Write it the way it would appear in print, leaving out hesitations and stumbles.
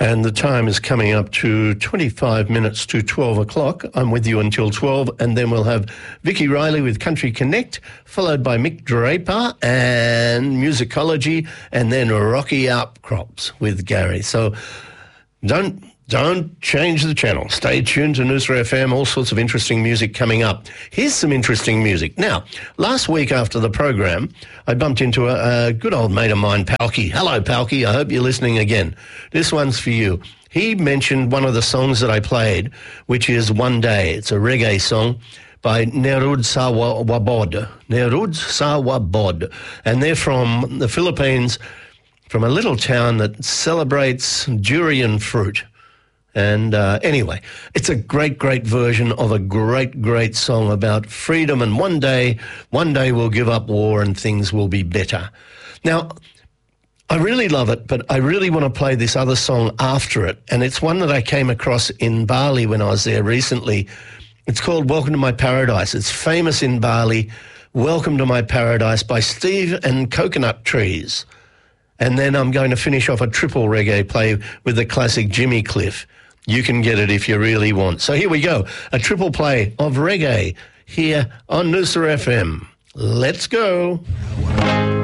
And the time is coming up to 25 minutes to 12 o'clock. I'm with you until 12, and then we'll have Vicky Riley with Country Connect, followed by Mick Draper and Musicology, and then Rocky Outcrops with Gary. So don't change the channel. Stay tuned to Noosa FM, all sorts of interesting music coming up. Here's some interesting music. Now, last week after the program, I bumped into a good old mate of mine, Palky. Hello, Palky. I hope you're listening again. This one's for you. He mentioned one of the songs that I played, which is One Day. It's a reggae song by Nerud Sawabod. Nerud Sawabod. And they're from the Philippines, from a little town that celebrates durian fruit. And anyway, it's a great, great version of a great, great song about freedom, and one day we'll give up war and things will be better. Now, I really love it, but I really want to play this other song after it, and it's one that I came across in Bali when I was there recently. It's called Welcome to My Paradise. It's famous in Bali, Welcome to My Paradise by Steve and Coconut Trees. And then I'm going to finish off a triple reggae play with the classic Jimmy Cliff. You can get it if you really want. So here we go, a triple play of reggae here on Noosa FM. Let's go.